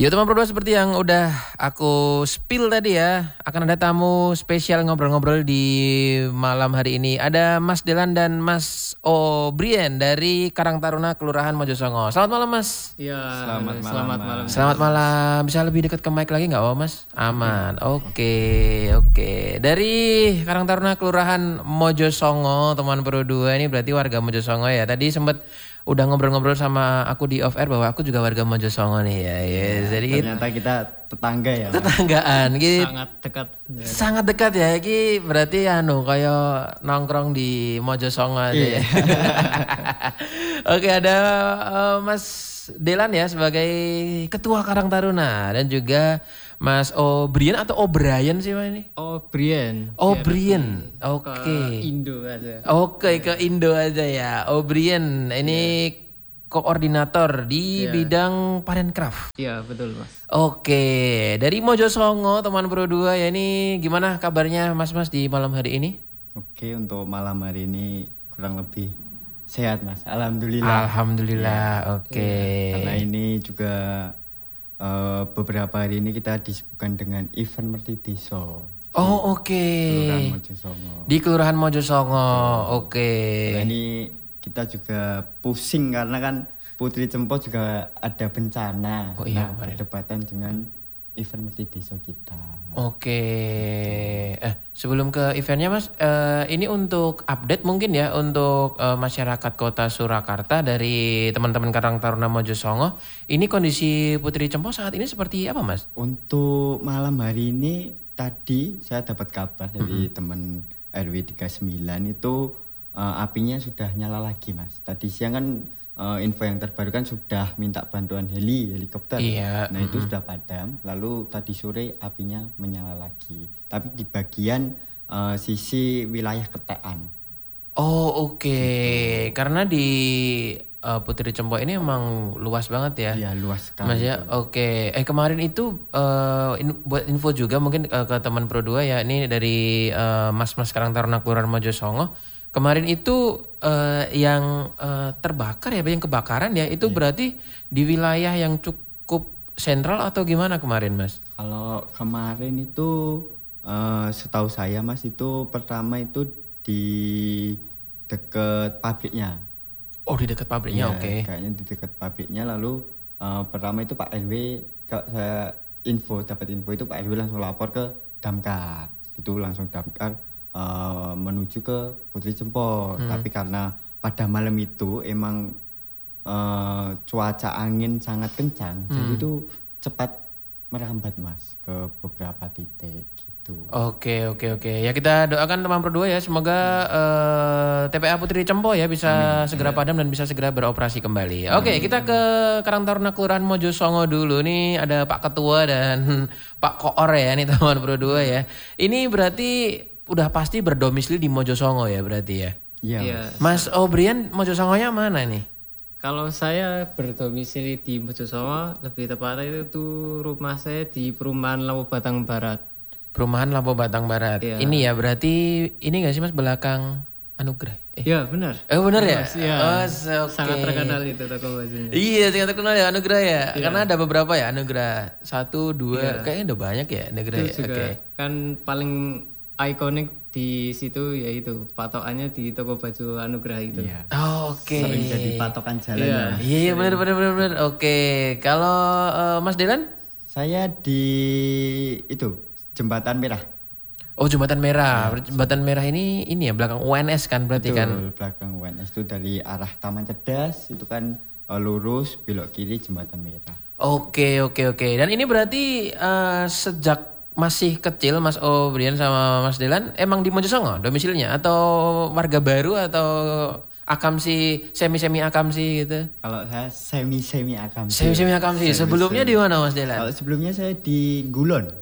Ya teman berdua, seperti yang udah aku spill tadi ya, akan ada tamu spesial ngobrol-ngobrol di malam hari ini. Ada Mas Delan dan Mas O'Brien dari Karang Taruna Kelurahan Mojosongo. Selamat malam Mas. Iya, Selamat malam. Selamat malam. Bisa lebih dekat ke mic lagi nggak Mas? Aman. Oke. Dari Karang Taruna Kelurahan Mojosongo, teman berdua ini berarti warga Mojosongo ya. Tadi sempat udah ngobrol-ngobrol sama aku di off air bahwa aku juga warga Mojosongo nih ya. Jadi Ternyata kita tetangga ya. tetanggaan gitu. sangat dekat. Sangat dekat ya. Iki berarti kayak nongkrong di Mojosongo aja ya. Oke, ada Mas Delan ya sebagai Ketua Karang Taruna dan juga Mas O'Brien atau O'Brien sih Mas ini? O'Brien. O'Brien. Ke Oke. Indo aja. Oke, ke Indo aja ya. O'Brien ini koordinator di bidang Parencraft. Iya, betul, Mas. Oke, dari Mojosongo teman Pro 2 ya, ini gimana kabarnya Mas-mas di malam hari ini? Oke, untuk malam hari ini kurang lebih sehat Mas. Alhamdulillah. Alhamdulillah. Oke. Karena ini juga beberapa hari ini kita disibukkan dengan event Mertidiso. Oh, oke. Kelurahan Mojosongo. Di Kelurahan Mojosongo. Oke. Karena ini kita juga pusing karena kan Putri Cempo juga ada bencana. Oh iya, berdepatan dengan event Mertidiso kita. Oke. Sebelum ke eventnya Mas, ini untuk update mungkin ya untuk masyarakat Kota Surakarta dari teman-teman Karang Taruna Mojosongo. Ini kondisi Putri Cempo saat ini seperti apa Mas? Untuk malam hari ini tadi saya dapat kabar dari teman RW 39 itu apinya sudah nyala lagi Mas. Tadi siang kan info yang terbaru kan sudah minta bantuan helikopter. Iya. Nah itu sudah padam. Lalu tadi sore apinya menyala lagi. Tapi di bagian sisi wilayah Ketekan. Oh oke. Karena di Putri Cempo ini emang luas banget ya. Iya luas sekali. Mas ya, oke. Kemarin itu buat info juga mungkin ke teman Pro 2 ya. Ini dari Mas-mas Karang Taruna Kelurahan Mojosongo. Kemarin itu yang terbakar ya, yang kebakaran ya, itu berarti di wilayah yang cukup sentral atau gimana kemarin Mas? Kalau kemarin itu setahu saya Mas itu pertama itu di dekat pabriknya. Oh di dekat pabriknya, Iya, oke. Kayaknya di dekat pabriknya lalu pertama itu Pak RW kalau saya dapat info itu Pak RW langsung lapor ke damkar. Itu langsung damkar menuju ke Putri Cempo. Tapi karena pada malam itu emang cuaca angin sangat kencang, jadi itu cepat merambat Mas ke beberapa titik gitu. Oke. Ya kita doakan teman Pro 2 ya, semoga TPA Putri Cempo ya bisa segera padam dan bisa segera beroperasi kembali. Oke, kita ke Karang Taruna Kelurahan Mojosongo dulu. Nih ada Pak Ketua dan Pak Koor ya, nih teman Pro 2 ya. Ini berarti udah pasti berdomisili di Mojosongo ya berarti ya. Iya. Mas O'Brien Mojosongonya mana nih? Kalau saya berdomisili di Mojosongo, lebih tepatnya itu tuh rumah saya di Perumahan Lampu Batang Barat. Perumahan Lampu Batang Barat. Iya. Ini ya berarti ini nggak sih Mas belakang Anugerah? Iya, benar. Benar ya? Iya. Oke. Sangat terkenal itu toko bajunya. Iya, sangat terkenal ya Anugerah ya. Karena ada beberapa ya Anugerah 1, 2, kayaknya udah banyak ya Anugerah ya. Itu juga kan paling ikonik di situ yaitu patokannya di toko baju Anugerah itu. Iya. Oh, oke. Sering jadi patokan jalan ya. Iya benar. Oke, kalau Mas Delan? Saya di itu Jembatan Merah. Oh, Jembatan Merah. Jembatan Merah ini ya belakang UNS kan berarti kan? Betul, belakang UNS itu dari arah Taman Cerdas itu kan lurus belok kiri Jembatan Merah. Oke. Dan ini berarti sejak masih kecil Mas O'Brien sama Mas Delan emang di Mojosongo domisilinya atau warga baru atau akamsi semi akamsi gitu? Kalau saya semi akamsi. Semi akamsi. Sebelumnya di mana Mas Delan? Kalau sebelumnya saya di Gulon.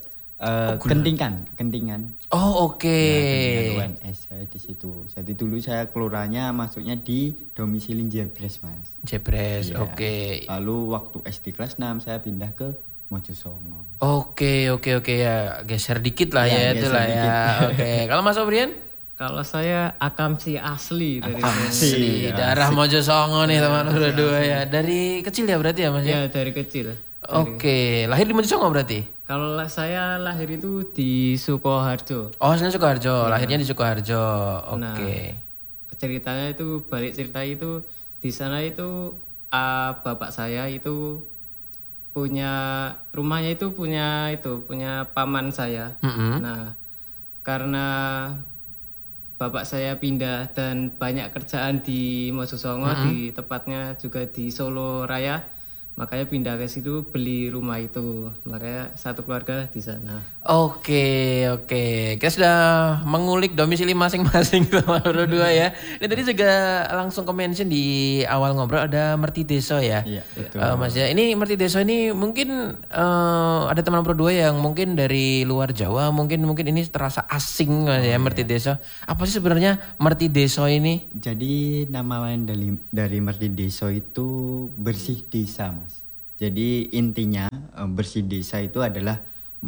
Kentingan. Oh, oke. Kentingan UNS saya di situ. Jadi dulu saya kelurahannya masuknya di domisili Jebres Mas. Jebres, Iya. oke. Lalu waktu SD kelas 6 saya pindah ke Mojosongo. Oke ya, geser dikit lah ya, Ya, itu geser lah ya. Oke, kalau Mas O'Brien? Kalau saya akamsi asli dari Asli, darah Mojosongo nih teman berdua ya. Dari kecil ya berarti ya Mas ya? ya dari kecil. Oke, lahir di Mojosongo berarti? Kalau saya lahir itu di Sukoharjo. Oh, aslinya Sukoharjo, lahirnya di Sukoharjo. Nah, Oke. ceritanya itu balik cerita itu di sana itu bapak saya itu punya rumahnya itu punya paman saya. Nah, karena bapak saya pindah dan banyak kerjaan di Mojosongo, di tepatnya juga di Solo Raya, makanya pindah ke situ beli rumah itu, makanya satu keluarga di sana. Oke. Kita sudah mengulik domisili masing-masing sama berdua ya. Dan tadi juga langsung ke mention di awal ngobrol ada Merti Deso ya. Iya, betul. Mas ya, ini Merti Deso ini mungkin ada teman berdua yang mungkin dari luar Jawa, mungkin ini terasa asing Mas ya, Merti Deso. Apa sih sebenarnya Merti Deso ini? Jadi nama lain dari Merti Deso itu bersih desa, Mas. Jadi intinya bersih desa itu adalah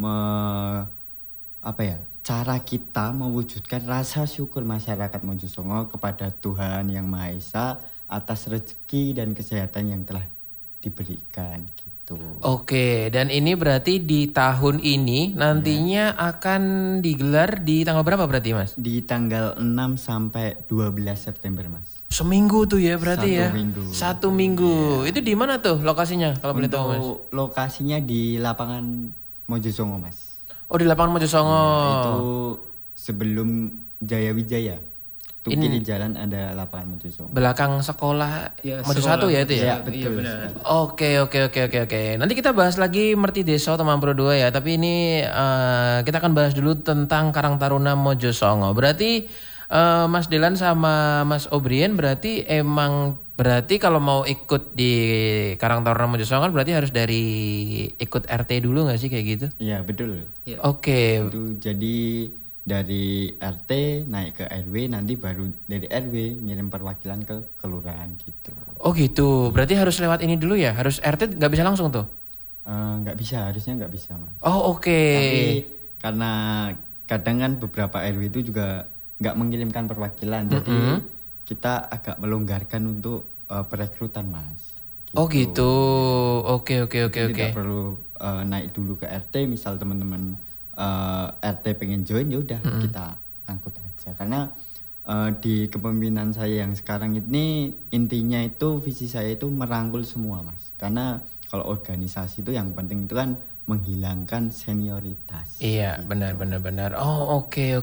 cara kita mewujudkan rasa syukur masyarakat Mojosongo kepada Tuhan Yang Maha Esa atas rezeki dan kesehatan yang telah diberikan gitu. Oke, dan ini berarti di tahun ini nantinya akan digelar di tanggal berapa berarti Mas? Di tanggal 6 sampai 12 September, Mas. Seminggu tuh ya berarti ya? Satu minggu. 1 minggu. Itu di mana tuh lokasinya kalau boleh tahu Mas? Untuk lokasinya di lapangan Mojosongo, Mas. Oh di lapangan Mojosongo. Itu sebelum Jaya Wijaya. Tuh kiri jalan ada lapangan Mojosongo. Belakang sekolah Ya, Mojo sekolah. 1 ya itu ya? Iya, betul. benar. Oke. Nanti kita bahas lagi Merti Deso teman Pro 2 ya. Tapi ini kita akan bahas dulu tentang Karang Taruna Mojosongo. Berarti Mas Delan sama Mas Obrien berarti kalau mau ikut di Karang Taruna Mojosongo kan berarti harus dari ikut RT dulu gak sih kayak gitu? Iya, betul. Oke. Itu jadi dari RT naik ke RW, nanti baru dari RW ngirim perwakilan ke kelurahan gitu. Oh gitu. Berarti harus lewat ini dulu ya? Harus RT nggak bisa langsung tuh? Nggak bisa, harusnya nggak bisa, Mas. Oh oke. Tapi karena kadang kan beberapa RW itu juga nggak mengirimkan perwakilan, jadi kita agak melonggarkan untuk perekrutan, Mas. Oh gitu. Oke. Tidak perlu naik dulu ke RT, misal teman-teman RT pengen join, ya udah kita angkut aja. Karena di kepemimpinan saya yang sekarang ini intinya itu visi saya itu merangkul semua, Mas. Karena kalau organisasi itu yang penting itu kan menghilangkan senioritas. Iya, benar. Oh, oke.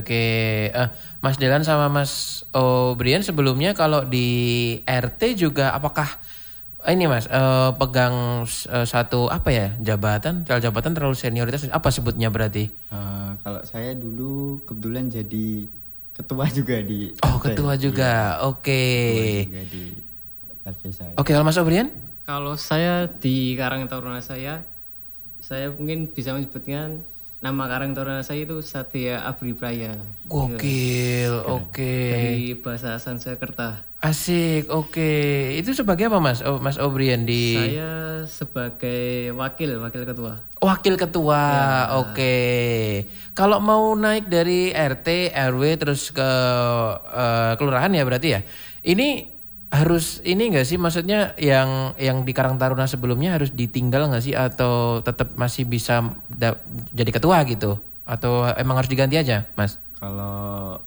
Mas Delan sama Mas Obrian sebelumnya kalau di RT juga apakah ini Mas pegang satu apa ya jabatan terlalu senioritas apa sebutnya berarti? Kalau saya dulu kebetulan jadi ketua juga di Oh, RT. ketua juga. Oke. Ketua juga di RT saya. Oke, kalau Mas Obrian? Kalau saya di Karang Taruna saya mungkin bisa menyebutkan nama Karang Taruna saya itu Satya Abripraya. Gokil. Oke. Dari bahasa Sanskerta. Asik. Oke. Itu sebagai apa Mas? Mas Obrian di Saya sebagai wakil ketua. Wakil ketua, oke. Kalau mau naik dari RT, RW terus ke kelurahan ya berarti ya. Ini harus ini enggak sih maksudnya yang di Karang Taruna sebelumnya harus ditinggal enggak sih atau tetap masih bisa jadi ketua gitu? Atau emang harus diganti aja, Mas? Kalau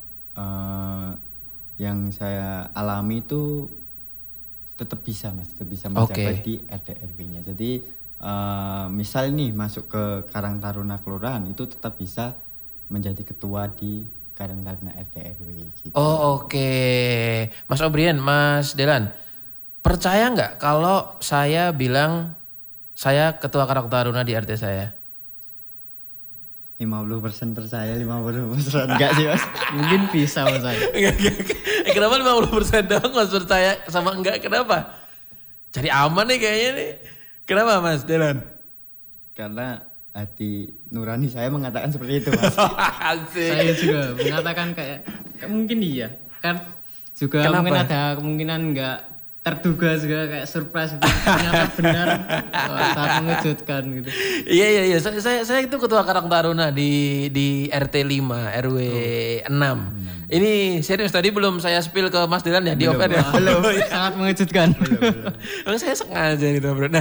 yang saya alami itu tetap bisa, Mas, tetap bisa menjabat di RT RW-nya. Jadi misal nih masuk ke Karang Taruna kelurahan itu tetap bisa menjadi ketua di Karang Taruna RT RW gitu. Oh, oke. Mas Obrian, Mas Delan, percaya nggak kalau saya bilang saya ketua Karang Taruna di RT saya? 50% percaya, 50% enggak sih, Mas? Mungkin bisa Mas saya. Kenapa 50% doang Mas percaya sama enggak? Kenapa? Cari aman nih kayaknya nih. Kenapa Mas Delan? Karena hati nurani saya mengatakan seperti itu, Mas. Asik. Saya juga mengatakan kayak mungkin iya. Kan juga Kenapa? mungkin ada kemungkinan enggak terduga juga kayak surprise gitu. Ternyata benar sangat mengejutkan gitu. Iya. Saya itu ketua Karang Taruna di RT 5 RW 6. Ini serius tadi belum saya spill ke Mas Delan ya di off air ya. Belum. Sangat mengejutkan. Belum. Saya sengaja gitu bro. Nah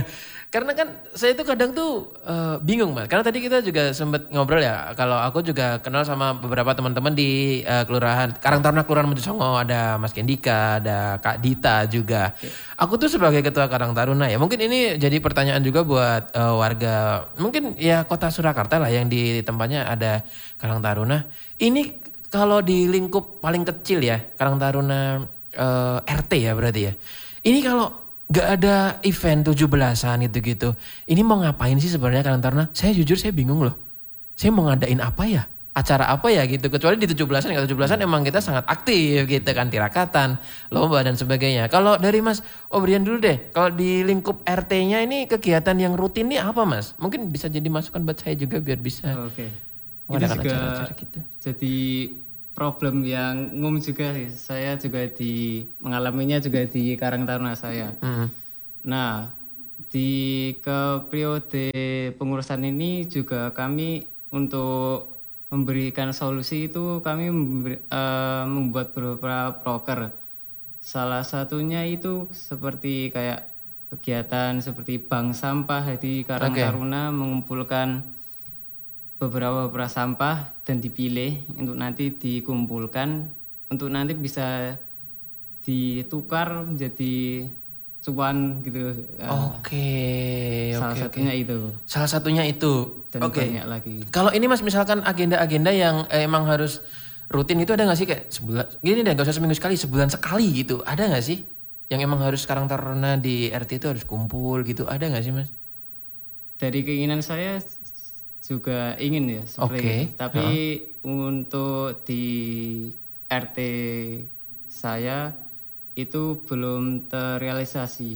Karena kan saya tuh kadang tuh bingung Mas. Karena tadi kita juga sempat ngobrol ya. Kalau aku juga kenal sama beberapa teman-teman di kelurahan Karang Taruna Kelurahan Mojosongo, ada Mas Kendika, ada Kak Dita juga. Aku tuh sebagai ketua Karang Taruna ya. Mungkin ini jadi pertanyaan juga buat warga mungkin ya Kota Surakarta lah yang di tempatnya ada Karang Taruna. Ini kalau di lingkup paling kecil ya, Karang Taruna RT ya berarti ya. Ini kalau gak ada event 17-an gitu-gitu. Ini mau ngapain sih sebenarnya Karang Taruna? Saya jujur saya bingung loh. Saya mau ngadain apa ya? Acara apa ya gitu. Kecuali di 17-an, kalau 17-an emang kita sangat aktif gitu kan. Tirakatan, lomba dan sebagainya. Kalau dari Mas Obrian dulu deh. Kalau di lingkup RT-nya ini kegiatan yang rutin ini apa Mas? Mungkin bisa jadi masukan buat saya juga biar bisa Oke. Itu mengadakan juga acara-acara gitu. jadi problem yang umum juga sih. Saya juga mengalaminya juga di Karang Taruna saya. Nah, di periode pengurusan ini juga kami untuk memberikan solusi itu kami membuat beberapa proker. Salah satunya itu seperti kayak kegiatan seperti bank sampah di Karang Taruna mengumpulkan beberapa sampah dan dipilih untuk nanti dikumpulkan untuk nanti bisa ditukar menjadi cuan gitu. Salah satunya itu. Salah satunya itu. Dan banyak lagi. Kalau ini Mas misalkan agenda-agenda yang emang harus rutin itu ada nggak sih kayak sebulan? Gini deh, nggak usah seminggu sekali, sebulan sekali gitu. Ada nggak sih yang emang harus Karang Taruna di RT itu harus kumpul gitu? Ada nggak sih Mas? Dari keinginan saya juga ingin ya seperti itu. Tapi untuk di RT saya itu belum terrealisasi.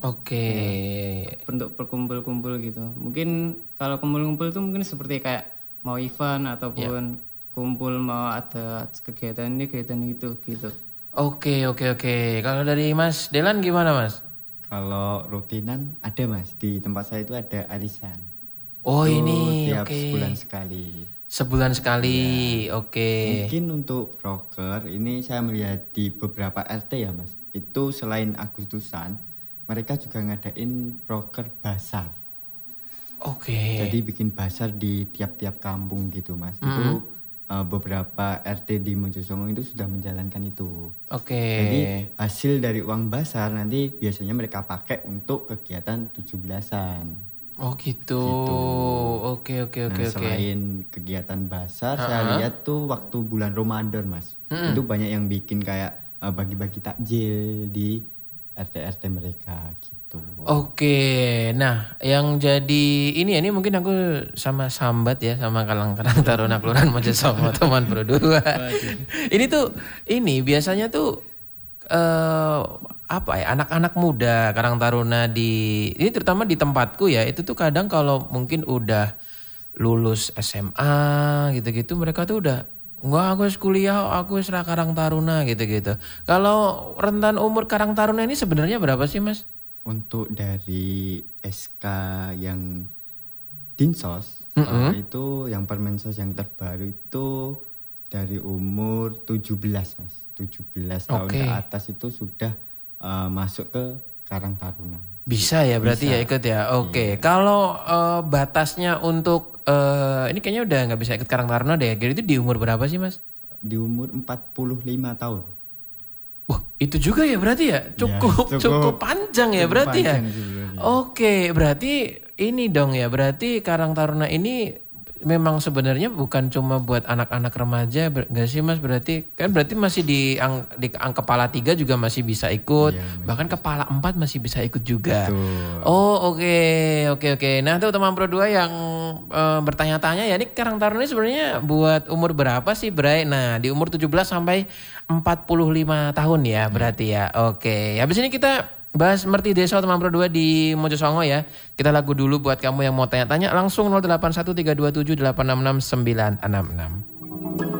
Bentuk berkumpul-kumpul gitu. Mungkin kalau kumpul-kumpul itu mungkin seperti kayak mau event ataupun kumpul mau ada kegiatan ini kegiatan itu gitu. Oke. Kalau dari Mas Delan gimana Mas? Kalau rutinan ada Mas, di tempat saya itu ada arisan. Oh itu ini tiap sebulan sekali. Sebulan sekali, Mungkin untuk proker ini saya melihat di beberapa RT ya Mas. Itu selain Agustusan, mereka juga ngadain proker basar. Jadi bikin basar di tiap-tiap kampung gitu Mas. Itu beberapa RT di Mojosongo itu sudah menjalankan itu. Jadi hasil dari uang basar nanti biasanya mereka pakai untuk kegiatan 17-an. Gitu. Oke. Selain kegiatan basar, saya lihat tuh waktu bulan Ramadan Mas. Itu banyak yang bikin kayak bagi-bagi takjil di RT-RT mereka gitu. Nah yang jadi ini mungkin aku sama sambat ya sama Karang Taruna Kelurahan Mojosongo teman Pro 2. Ini biasanya tuh anak-anak muda Karang Taruna ini terutama di tempatku ya, itu tuh kadang kalau mungkin udah lulus SMA gitu-gitu mereka tuh udah enggak, aku kuliah, aku Karang Taruna gitu-gitu. Kalau rentan umur Karang Taruna ini sebenarnya berapa sih Mas? Untuk dari SK yang Dinsos itu yang Permensos yang terbaru itu dari umur 17 Mas. 17 tahun ke atas itu sudah masuk ke Karang Taruna. Bisa ya berarti ya ikut ya. Kalau batasnya untuk ini kayaknya udah nggak bisa ikut Karang Taruna deh. Jadi itu di umur berapa sih Mas? Di umur 45 tahun. Wah itu juga ya berarti ya cukup panjang ya berarti ya. Berarti ini dong ya, berarti Karang Taruna ini memang sebenarnya bukan cuma buat anak-anak remaja gak sih Mas? Berarti masih di kepala 3 juga masih bisa ikut, bahkan kepala 4 masih bisa ikut juga. Oke. Nah tuh teman Pro 2 yang bertanya-tanya ya, ini Karang Taruna ini sebenarnya buat umur berapa sih Bray? Nah di umur 17 sampai 45 tahun ya berarti ya. Habis ini kita bahas Merti Desa teman Pro 2 di Mojosongo ya. Kita lagu dulu buat kamu yang mau tanya-tanya langsung 081327866966.